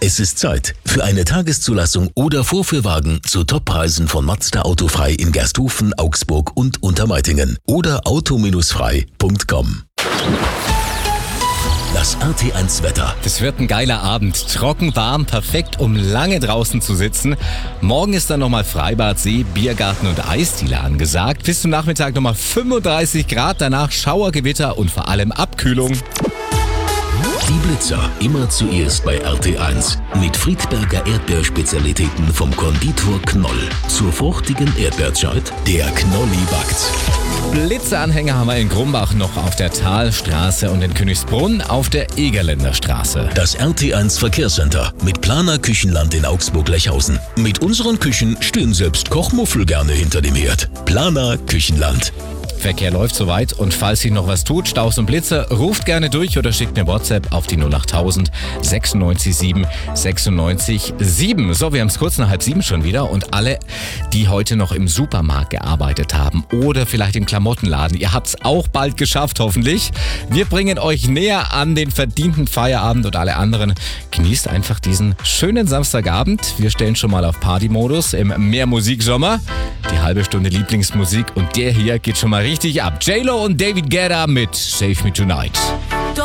Es ist Zeit für eine Tageszulassung oder Vorführwagen zu Toppreisen von Mazda Autofrei in Gersthofen, Augsburg und Untermeitingen oder auto-frei.com. Das RT1 Wetter. Es wird ein geiler Abend. Trocken, warm, perfekt, um lange draußen zu sitzen. Morgen ist dann nochmal Freibad, See, Biergarten und Eisdiele angesagt. Bis zum Nachmittag nochmal 35 Grad, danach Schauergewitter und vor allem Abkühlung. Die Blitzer immer zuerst bei RT1 mit Friedberger Erdbeerspezialitäten vom Konditor Knoll. Zur fruchtigen Erdbeerzeit, der Knolli backt. Blitzeranhänger haben wir in Grumbach noch auf der Talstraße und in Königsbrunn auf der Egerländer Straße. Das RT1 Verkehrscenter mit Planer Küchenland in Augsburg-Lechhausen. Mit unseren Küchen stehen selbst Kochmuffel gerne hinter dem Herd. Planer Küchenland. Verkehr läuft soweit und falls sich noch was tut, Staus und Blitze, ruft gerne durch oder schickt eine WhatsApp auf die 08000 96 7 96 7. So, wir haben es kurz nach 6:30 schon wieder und alle, die heute noch im Supermarkt gearbeitet haben oder vielleicht im Klamottenladen, ihr habt es auch bald geschafft, hoffentlich. Wir bringen euch näher an den verdienten Feierabend und alle anderen genießt einfach diesen schönen Samstagabend. Wir stellen schon mal auf Partymodus im Mehrmusiksommer. Die halbe Stunde Lieblingsmusik und der hier geht schon mal richtig ab. J-Lo und David Guetta mit Save Me Tonight.